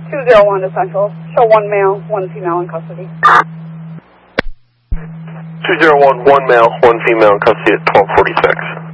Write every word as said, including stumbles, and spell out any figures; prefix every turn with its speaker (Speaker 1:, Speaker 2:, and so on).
Speaker 1: two zero one to Central. Show one male, one female in custody.
Speaker 2: two zero one, one male, one female in custody at twelve forty-six.